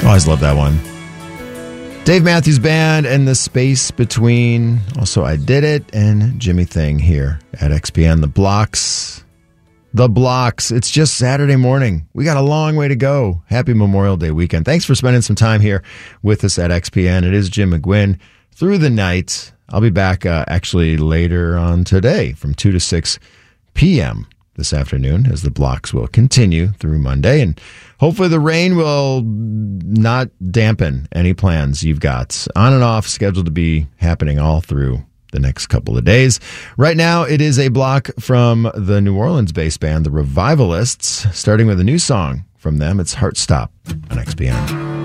Always love that one. Dave Matthews Band and The Space Between. Also, I Did It and Jimmy Thing here at XPN. The Blocks. The Blocks. It's just Saturday morning. We got a long way to go. Happy Memorial Day weekend. Thanks for spending some time here with us at XPN. It is Jim McGuinn through the night. I'll be back actually later on today from 2 to 6 p.m. this afternoon as the Blocks will continue through Monday. And hopefully the rain will not dampen any plans you've got. On and off, scheduled to be happening all through the next couple of days. Right now, it is a block from the New Orleans-based band, The Revivalists, starting with a new song from them. It's Heart Stop on XPN.